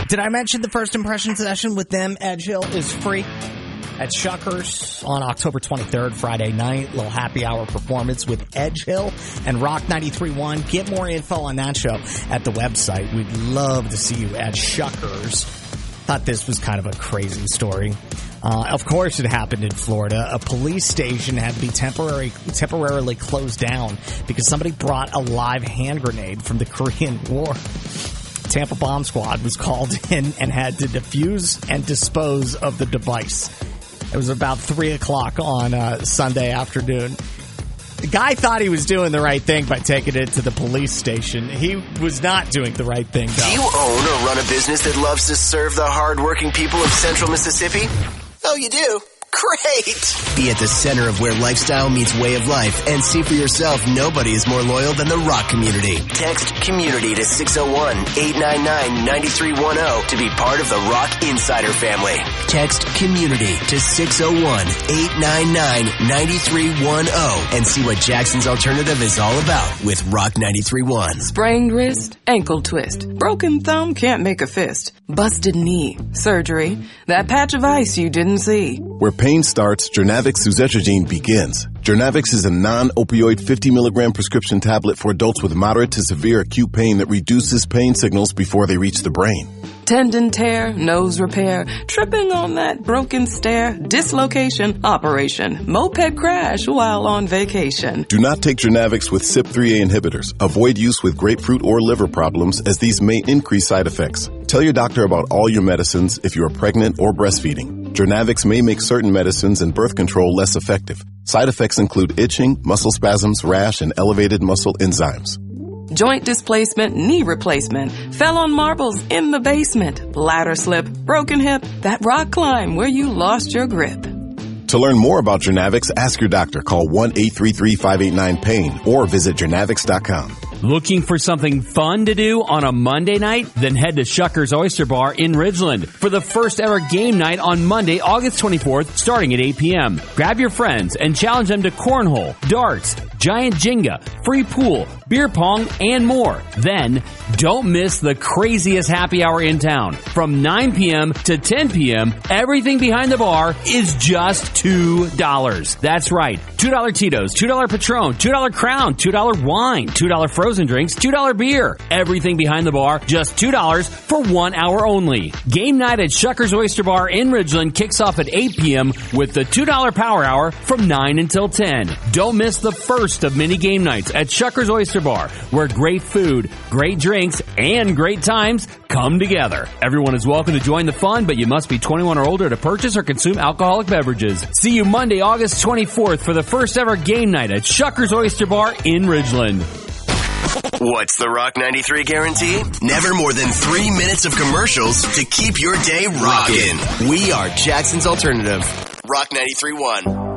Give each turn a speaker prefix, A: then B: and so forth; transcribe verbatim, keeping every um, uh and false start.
A: Did I mention the first impression session with them, Edge Hill, is free at Shuckers on October twenty-third, Friday night. Little happy hour performance with Edge Hill and Rock ninety-three point one. Get more info on that show at the website. We'd love to see you at Shuckers. Thought this was kind of a crazy story. Uh, of course, it happened in Florida. A police station had to be temporary, temporarily closed down because somebody brought a live hand grenade from the Korean War. Tampa Bomb Squad was called in and had to defuse and dispose of the device. It was about three o'clock on uh, Sunday afternoon. The guy thought he was doing the right thing by taking it to the police station. He was not doing the right thing, though.
B: Do you own or run a business that loves to serve the hardworking people of Central Mississippi? Oh, you do? Great! Be at the center of where lifestyle meets way of life and see for yourself nobody is more loyal than the Rock community. Text COMMUNITY to six oh one, eight nine nine, nine three one oh to be part of the Rock Insider family. Text COMMUNITY to six oh one, eight nine nine, nine three one oh and see what Jackson's Alternative is all about with Rock ninety-three point one.
C: Sprained wrist, ankle twist, broken thumb can't make a fist, busted knee, surgery, that patch of ice you didn't see.
D: Where pain starts, Jernavix suzetrigine begins. Jernavix is a non-opioid fifty milligram prescription tablet for adults with moderate to severe acute pain that reduces pain signals before they reach the brain.
C: Tendon tear, nose repair, tripping on that broken stair, dislocation, operation, moped crash while on vacation.
D: Do not take Jernavix with C Y P three A inhibitors. Avoid use with grapefruit or liver problems as these may increase side effects. Tell your doctor about all your medicines if you are pregnant or breastfeeding. Jernavix may make certain medicines and birth control less effective. Side effects include itching, muscle spasms, rash, and elevated muscle enzymes.
C: Joint displacement, knee replacement, fell on marbles in the basement, ladder slip, broken hip, that rock climb where you lost your grip.
D: To learn more about Jernavix, ask your doctor. Call one eight three three, five eight nine, pain or visit jernavix dot com.
E: Looking for something fun to do on a Monday night? Then head to Shuckers Oyster Bar in Ridgeland for the first ever game night on Monday, August twenty-fourth, starting at eight p.m. Grab your friends and challenge them to cornhole, darts, giant Jenga, free pool, beer pong, and more. Then, don't miss the craziest happy hour in town. From nine p.m. to ten p.m., everything behind the bar is just two dollars. That's right. two dollar Tito's, two dollar Patron, two dollar Crown, two dollar wine, two dollar frozen drinks, two dollar beer. Everything behind the bar, just two dollars for one hour only. Game night at Shuckers Oyster Bar in Ridgeland kicks off at eight p.m. with the two dollar Power Hour from nine until ten. Don't miss the first of many game nights at Shuckers Oyster Bar, where great food, great drinks, and great times come together. Everyone is welcome to join the fun, but you must be twenty-one or older to purchase or consume alcoholic beverages. See you Monday, August twenty-fourth for the first ever game night at Shuckers Oyster Bar in Ridgeland.
B: What's the Rock ninety-three guarantee? Never more than three minutes of commercials to keep your day rocking. We are Jackson's Alternative. Rock ninety-three point one.